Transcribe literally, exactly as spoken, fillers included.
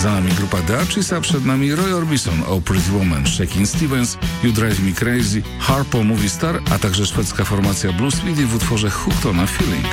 Za nami grupa The Archies, a przed nami Roy Orbison, Oh Pretty Woman, Shakin' Stevens, You Drive Me Crazy, Harpo Movie Star, a także szwedzka formacja Blue Sweetie w utworze Hooked on a Feeling.